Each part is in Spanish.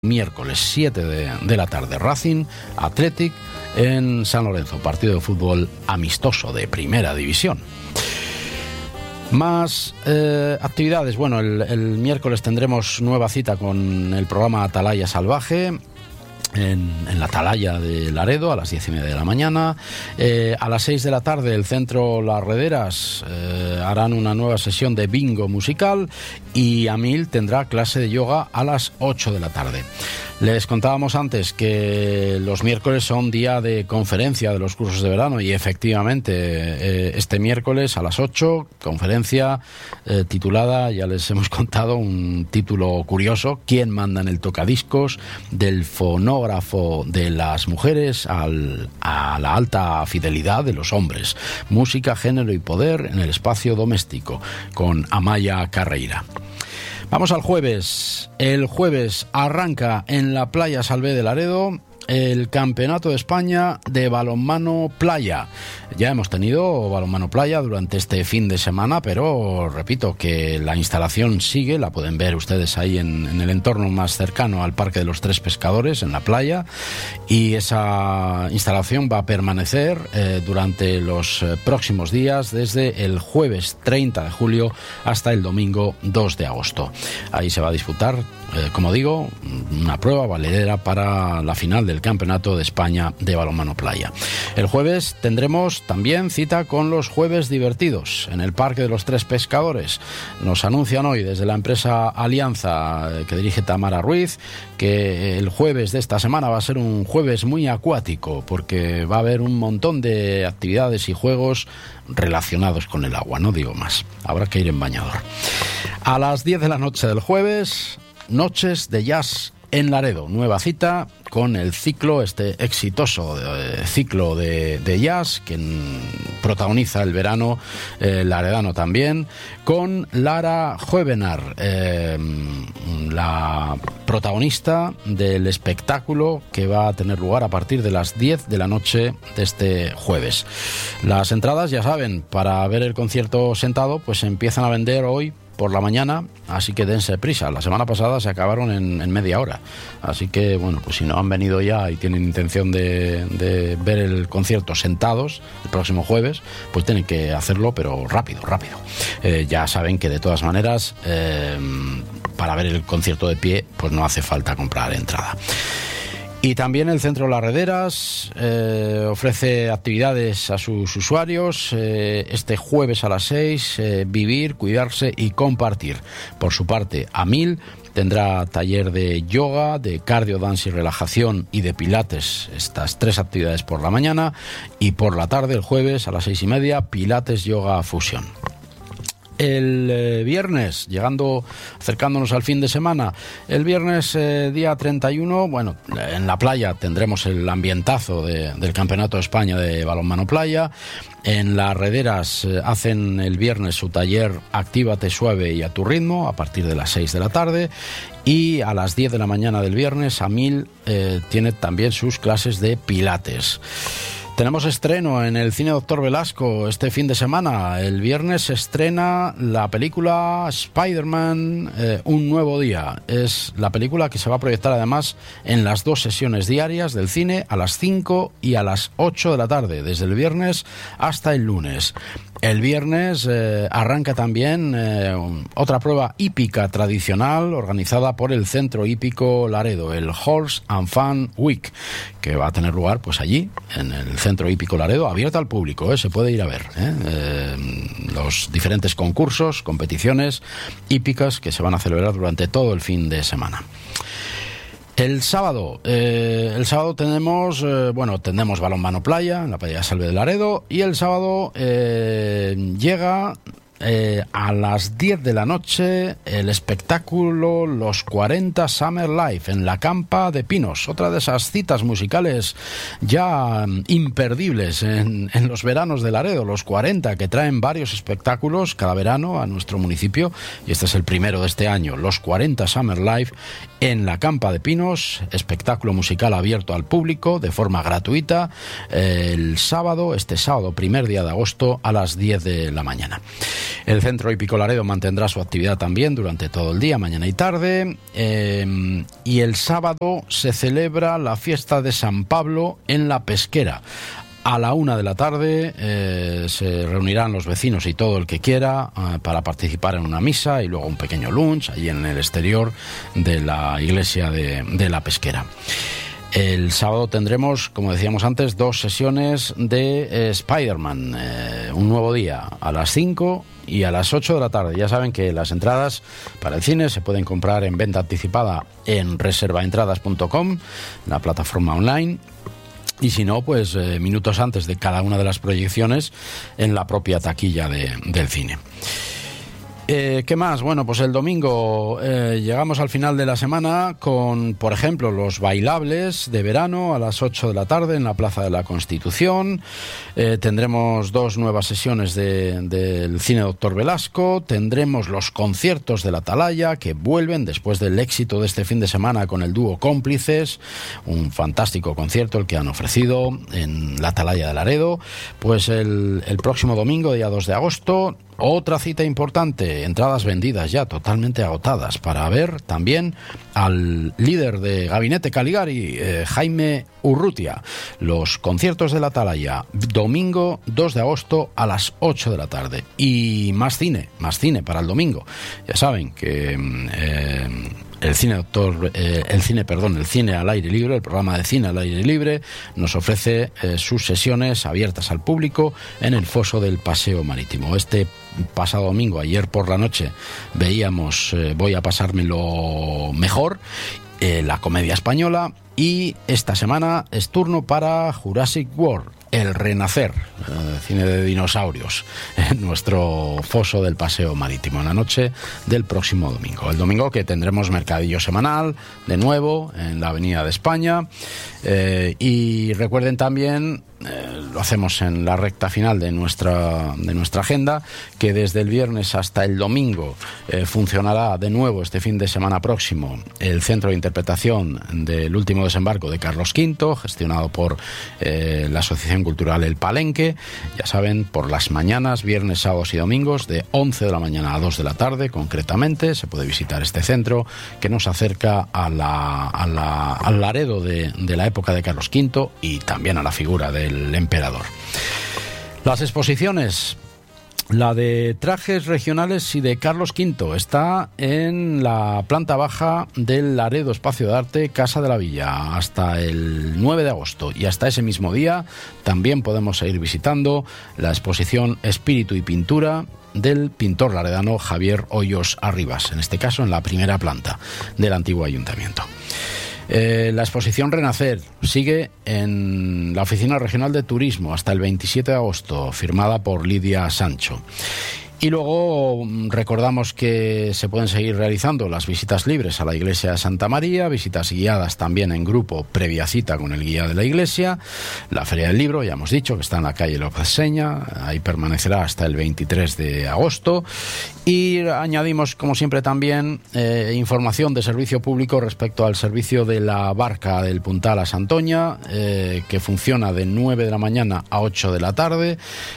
Miércoles 7 de la tarde, Racing Athletic en San Lorenzo, partido de fútbol amistoso de primera división. Más actividades. Bueno, el miércoles tendremos nueva cita con el programa Atalaya Salvaje en la Atalaya de Laredo a las 10:30 de la mañana. A las 6 de la tarde el Centro Las Rederas harán una nueva sesión de bingo musical y Amil tendrá clase de yoga a las 8 de la tarde. Les contábamos antes que los miércoles son día de conferencia de los cursos de verano y efectivamente este miércoles a las 8, conferencia titulada, ya les hemos contado, un título curioso: ¿Quién manda en el tocadiscos? Del fonógrafo de las mujeres a la alta fidelidad de los hombres. Música, género y poder en el espacio doméstico, con Amaya Carreira. Vamos al jueves. El jueves arranca en la Playa Salvé de Laredo el Campeonato de España de Balonmano Playa. Ya hemos tenido balonmano playa durante este fin de semana, pero repito que la instalación sigue, la pueden ver ustedes ahí en el entorno más cercano al Parque de los Tres Pescadores, en la playa, y esa instalación va a permanecer durante los próximos días, desde el jueves 30 de julio hasta el domingo 2 de agosto. Ahí se va a disputar, como digo, una prueba valedera para la final del Campeonato de España de Balonmano Playa. El jueves tendremos también cita con los Jueves Divertidos en el Parque de los Tres Pescadores. Nos anuncian hoy desde la empresa Alianza, que dirige Tamara Ruiz, que el jueves de esta semana va a ser un jueves muy acuático, porque va a haber un montón de actividades y juegos relacionados con el agua, no digo más. Habrá que ir en bañador. A las 10 de la noche del jueves, Noches de Jazz en Laredo, nueva cita con el ciclo, este exitoso ciclo de jazz que protagoniza el verano laredano también, con Lara Juevenar, la protagonista del espectáculo que va a tener lugar a partir de las 10 de la noche de este jueves. Las entradas, ya saben, para ver el concierto sentado, pues se empiezan a vender hoy por la mañana, así que dense prisa. La semana pasada se acabaron en media hora, así que bueno, pues si no han venido ya y tienen intención de ver el concierto sentados el próximo jueves, pues tienen que hacerlo, pero rápido. Ya saben que de todas maneras para ver el concierto de pie pues no hace falta comprar entrada. Y también el Centro Las Rederas ofrece actividades a sus usuarios. Este jueves a las 6, vivir, cuidarse y compartir. Por su parte, Amil tendrá taller de yoga, de cardio, dance y relajación y de pilates, estas tres actividades por la mañana. Y por la tarde, el jueves a las 6:30, pilates, yoga, fusión. El viernes, acercándonos al fin de semana, el viernes día 31, bueno, en la playa tendremos el ambientazo del Campeonato de España de Balonmano Playa. En Las Rederas hacen el viernes su taller Actívate suave y a tu ritmo a partir de las 6 de la tarde, y a las 10 de la mañana del viernes Amil tiene también sus clases de pilates. Tenemos estreno en el Cine Doctor Velasco este fin de semana. El viernes se estrena la película Spider-Man, Un nuevo día. Es la película que se va a proyectar además en las dos sesiones diarias del cine, a las 5 y a las 8 de la tarde, desde el viernes hasta el lunes. El viernes arranca también otra prueba hípica tradicional organizada por el Centro Hípico Laredo, el Horse and Fun Week, que va a tener lugar pues allí, en el Centro Hípico Laredo, abierta al público, se puede ir a ver los diferentes concursos, competiciones hípicas que se van a celebrar durante todo el fin de semana. El sábado tenemos balonmano playa en la Playa Salve de Laredo, y el sábado llega a las 10 de la noche el espectáculo Los 40 Summer Life en la Campa de Pinos, otra de esas citas musicales ya imperdibles en los veranos de Laredo, los 40, que traen varios espectáculos cada verano a nuestro municipio, y este es el primero de este año, Los 40 Summer Life en la Campa de Pinos, espectáculo musical abierto al público de forma gratuita, este sábado, primer día de agosto, a las 10 de la mañana. El Centro Hípico Laredo mantendrá su actividad también durante todo el día, mañana y tarde. Y el sábado se celebra la fiesta de San Pablo en La Pesquera. A la 1 de la tarde se reunirán los vecinos y todo el que quiera para participar en una misa y luego un pequeño lunch allí en el exterior de la iglesia de La Pesquera. El sábado tendremos, como decíamos antes, 2 sesiones de Spider-Man, un nuevo día, a las 5 y a las 8 de la tarde. Ya saben que las entradas para el cine se pueden comprar en venta anticipada en reservaentradas.com, la plataforma online. Y si no, pues minutos antes de cada una de las proyecciones en la propia taquilla del cine. ¿Qué más? Bueno, pues el domingo llegamos al final de la semana con, por ejemplo, los bailables de verano a las 8 de la tarde en la Plaza de la Constitución. Tendremos 2 nuevas sesiones del Cine Doctor Velasco. Tendremos los conciertos de la Atalaya que vuelven después del éxito de este fin de semana con el dúo Cómplices. Un fantástico concierto el que han ofrecido en la Atalaya de Laredo. Pues el próximo domingo, día 2 de agosto... Otra cita importante, entradas vendidas ya totalmente agotadas para ver también al líder de Gabinete Caligari, Jaime Urrutia. Los conciertos de la Atalaya, domingo 2 de agosto a las 8 de la tarde. Y más cine para el domingo. Ya saben que... El cine al aire libre, el programa de cine al aire libre, nos ofrece sus sesiones abiertas al público en el foso del Paseo Marítimo. Este pasado domingo, ayer por la noche, veíamos Voy a pasármelo mejor, la comedia española, y esta semana es turno para Jurassic World, el renacer, cine de dinosaurios, en nuestro foso del Paseo Marítimo, en la noche del próximo domingo. El domingo que tendremos mercadillo semanal, de nuevo, en la Avenida de España. Y recuerden también, lo hacemos en la recta final de nuestra agenda, que desde el viernes hasta el domingo funcionará de nuevo este fin de semana próximo el Centro de Interpretación del Último Desembarco de Carlos V, gestionado por la Asociación Cultural El Palenque. Ya saben, por las mañanas, viernes, sábados y domingos, de 11 de la mañana a 2 de la tarde, concretamente, se puede visitar este centro que nos acerca al Laredo de la época de Carlos V y también a la figura del emperador. Las exposiciones. La de trajes regionales y de Carlos V está en la planta baja del Laredo Espacio de Arte Casa de la Villa hasta el 9 de agosto, y hasta ese mismo día también podemos seguir visitando la exposición Espíritu y Pintura del pintor laredano Javier Hoyos Arribas, en este caso en la primera planta del antiguo ayuntamiento. La exposición Renacer sigue en la Oficina Regional de Turismo hasta el 27 de agosto, firmada por Lidia Sancho. Y luego recordamos que se pueden seguir realizando las visitas libres a la iglesia de Santa María, visitas guiadas también en grupo previa cita con el guía de la iglesia, la Feria del Libro, ya hemos dicho que está en la calle López Seña, ahí permanecerá hasta el 23 de agosto, y añadimos como siempre también información de servicio público respecto al servicio de la barca del Puntal a Santoña, que funciona de 9 de la mañana a 8 de la tarde.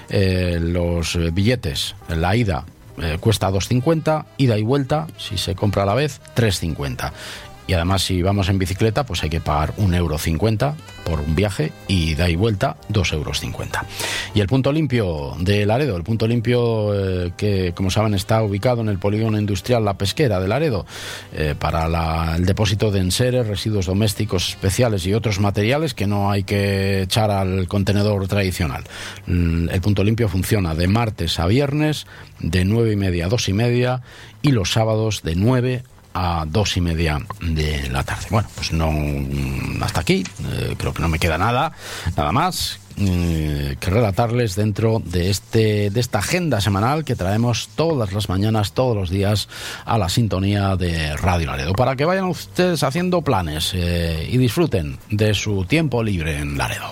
Los billetes, la ida cuesta 2,50, ida y vuelta, si se compra a la vez, 3,50. Y además, si vamos en bicicleta, pues hay que pagar 1,50 € por un viaje, y ida y vuelta 2,50 €. Y el punto limpio de Laredo, el punto limpio que, como saben, está ubicado en el polígono industrial La Pesquera de Laredo, para el depósito de enseres, residuos domésticos especiales y otros materiales que no hay que echar al contenedor tradicional. El punto limpio funciona de martes a viernes, de 9:30 a 2:30, y los sábados de 9 a 2:30 de la tarde. Bueno, pues no, hasta aquí, creo que no me queda nada más que relatarles dentro de esta agenda semanal que traemos todas las mañanas, todos los días, a la sintonía de Radio Laredo, para que vayan ustedes haciendo planes y disfruten de su tiempo libre en Laredo.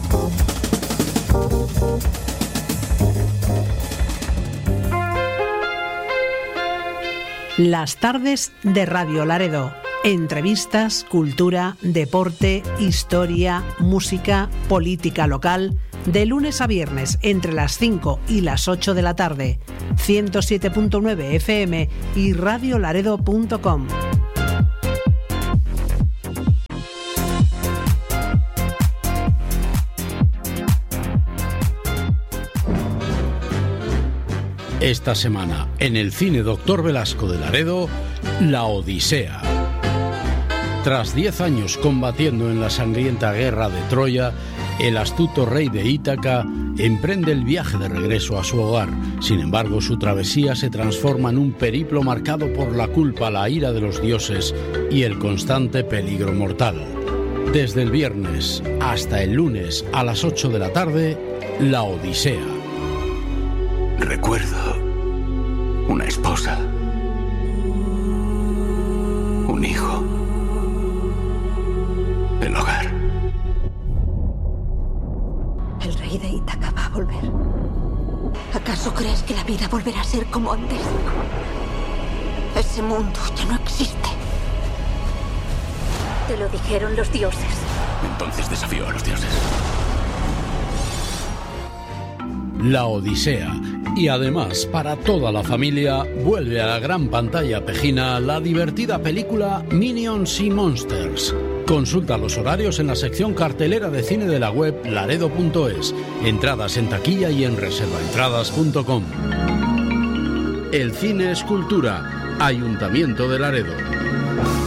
Las tardes de Radio Laredo. Entrevistas, cultura, deporte, historia, música, política local. De lunes a viernes, entre las 5 y las 8 de la tarde. 107.9 FM y radiolaredo.com. Esta semana, en el cine Doctor Velasco de Laredo, La Odisea. Tras 10 años combatiendo en la sangrienta guerra de Troya, el astuto rey de Ítaca emprende el viaje de regreso a su hogar. Sin embargo, su travesía se transforma en un periplo marcado por la culpa, la ira de los dioses y el constante peligro mortal. Desde el viernes hasta el lunes a las 8 de la tarde, La Odisea. Recuerdo una esposa, un hijo, el hogar. El rey de Ítaca va a volver. ¿Acaso crees que la vida volverá a ser como antes? Ese mundo ya no existe. Te lo dijeron los dioses. Entonces desafío a los dioses. La Odisea. Y además, para toda la familia, vuelve a la gran pantalla pejina la divertida película Minions y Monsters. Consulta los horarios en la sección cartelera de cine de la web laredo.es. Entradas en taquilla y en reservaentradas.com. El cine es cultura. Ayuntamiento de Laredo.